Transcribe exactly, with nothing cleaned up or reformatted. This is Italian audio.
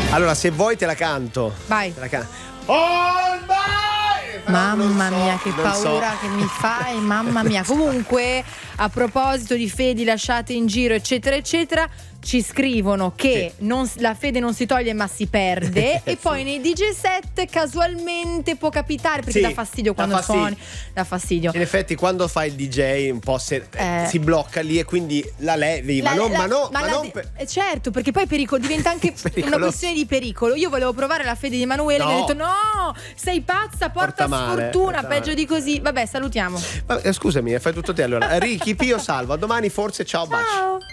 Allora, se vuoi te la canto. Vai. Te la canto. Ormai! Mamma so, mia, che paura so. che mi fai, mamma mia. Comunque, a proposito di fedi lasciate in giro, eccetera, eccetera, ci scrivono che sì. non, la fede non si toglie ma si perde. E poi sì. nei D J set casualmente può capitare, perché sì, dà fastidio quando dà fastidio. suoni. Dà fastidio. In effetti, quando fai il D J un po' se, eh. si blocca lì e quindi la levi. La, ma non, la, ma no, ma ma la, non per... eh, certo, perché poi pericolo, diventa anche una questione di pericolo. Io volevo provare la fede di Emanuele, no. mi ha detto no, sei pazza, porta, porta male, sfortuna, porta peggio male. Di così. Vabbè, salutiamo. Vabbè, scusami, fai tutto te allora. Ricky, Pio, salva. Domani forse, ciao, ciao. Baci.